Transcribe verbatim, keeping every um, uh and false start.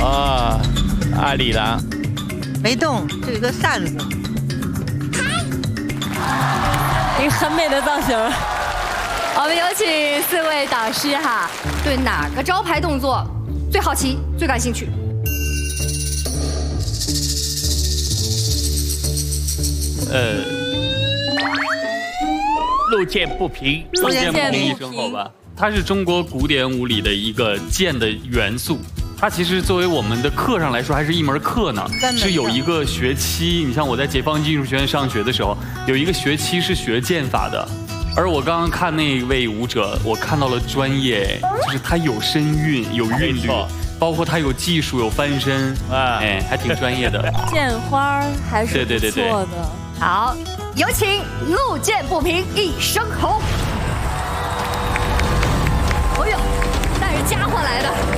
啊，阿里郎没动，这有个扇子。 一个很美的造型。 我们有请四位导师哈，对哪个招牌动作最好奇、最感兴趣？ 呃，路见不平， 路见不一平声好吧。它是中国古典舞里的一个剑的元素。它其实作为我们的课上来说，还是一门课呢，是有一个学期。你像我在解放技术学院上学的时候，有一个学期是学剑法的。而我刚刚看那位舞者，我看到了专业，就是他有身韵，有韵律，包括他有技术，有翻身，啊，哎，还挺专业的。 剑花还是不错的。 好，有请路见不平一声吼。哎呦，带着家伙来的。